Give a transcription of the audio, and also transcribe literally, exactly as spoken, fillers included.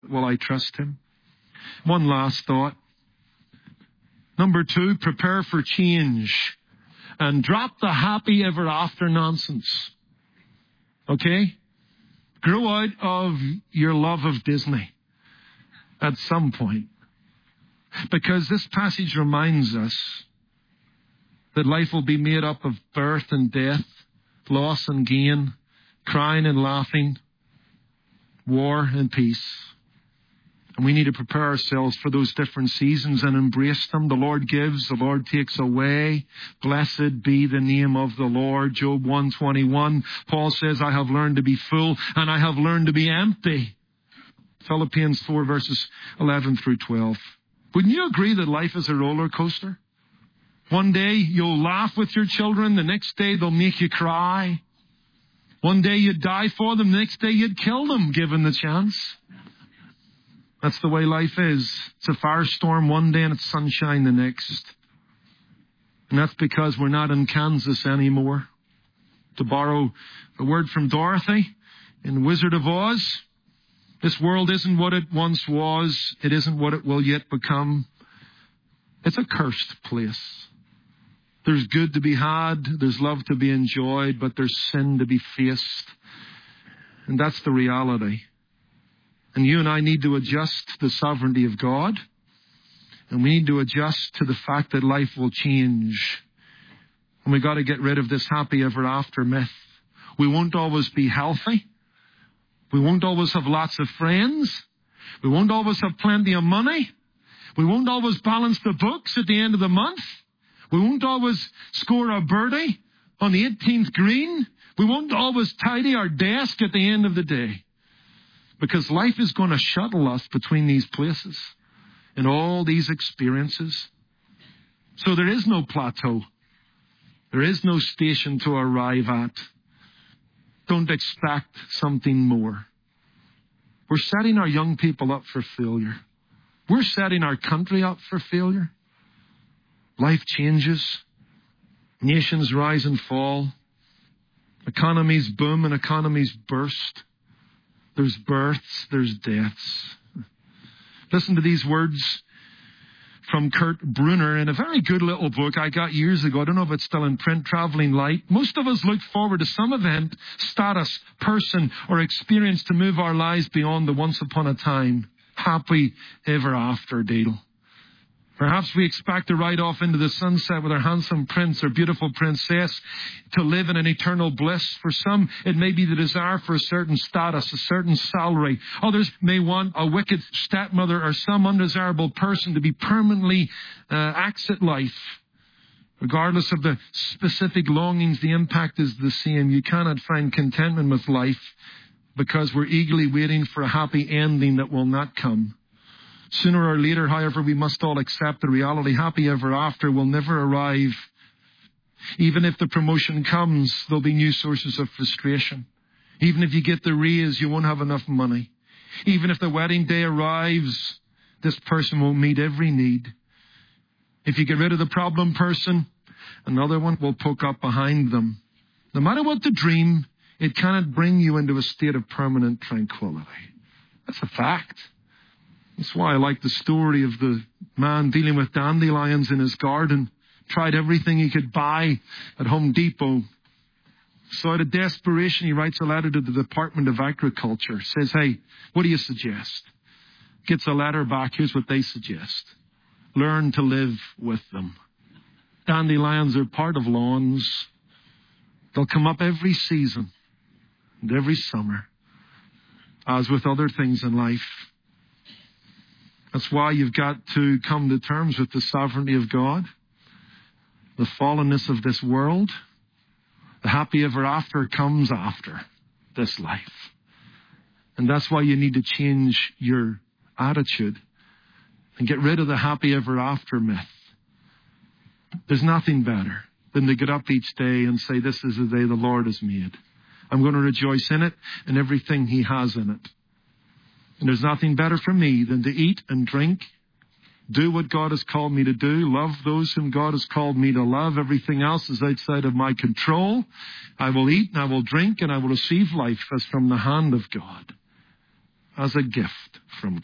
Will I trust him? One last thought. Number two, prepare for change and drop the happy ever after nonsense. Okay? Grow out of your love of Disney at some point. Because this passage reminds us that life will be made up of birth and death, loss and gain, crying and laughing, war and peace. And we need to prepare ourselves for those different seasons and embrace them. The Lord gives, the Lord takes away. Blessed be the name of the Lord. Job one twenty-one, Paul says, I have learned to be full and I have learned to be empty. Philippians four verses eleven through twelve. Wouldn't you agree that life is a roller coaster? One day you'll laugh with your children. The next day they'll make you cry. One day you'd die for them. The next day you'd kill them, given the chance. That's the way life is. It's a firestorm one day and it's sunshine the next. And that's because we're not in Kansas anymore. To borrow a word from Dorothy in Wizard of Oz, this world isn't what it once was. It isn't what it will yet become. It's a cursed place. There's good to be had. There's love to be enjoyed, but there's sin to be faced. And that's the reality. And you and I need to adjust to the sovereignty of God. And we need to adjust to the fact that life will change. And we've got to get rid of this happy ever after myth. We won't always be healthy. We won't always have lots of friends. We won't always have plenty of money. We won't always balance the books at the end of the month. We won't always score a birdie on the eighteenth green. We won't always tidy our desk at the end of the day. Because life is going to shuttle us between these places and all these experiences. So there is no plateau. There is no station to arrive at. Don't expect something more. We're setting our young people up for failure. We're setting our country up for failure. Life changes. Nations rise and fall. Economies boom and economies burst. There's births, there's deaths. Listen to these words from Kurt Brunner in a very good little book I got years ago. I don't know if it's still in print, Traveling Light. Most of us look forward to some event, status, person, or experience to move our lives beyond the once upon a time, happy ever after deal. Perhaps we expect to ride off into the sunset with our handsome prince or beautiful princess to live in an eternal bliss. For some, it may be the desire for a certain status, a certain salary. Others may want a wicked stepmother or some undesirable person to be permanently uh, exit life. Regardless of the specific longings, the impact is the same. You cannot find contentment with life because we're eagerly waiting for a happy ending that will not come. Sooner or later, however, we must all accept the reality. Happy ever after will never arrive. Even if the promotion comes, there'll be new sources of frustration. Even if you get the raise, you won't have enough money. Even if the wedding day arrives, this person won't meet every need. If you get rid of the problem person, another one will poke up behind them. No matter what the dream, it cannot bring you into a state of permanent tranquility. That's a fact. That's why I like the story of the man dealing with dandelions in his garden. Tried everything he could buy at Home Depot. So out of desperation, he writes a letter to the Department of Agriculture. Says, hey, what do you suggest? Gets a letter back. Here's what they suggest. Learn to live with them. Dandelions are part of lawns. They'll come up every season and every summer. As with other things in life. That's why you've got to come to terms with the sovereignty of God, the fallenness of this world. The happy ever after comes after this life. And that's why you need to change your attitude and get rid of the happy ever after myth. There's nothing better than to get up each day and say, this is the day the Lord has made. I'm going to rejoice in it and everything He has in it. And there's nothing better for me than to eat and drink, do what God has called me to do, love those whom God has called me to love. Everything else is outside of my control. I will eat and I will drink and I will receive life as from the hand of God. as a gift from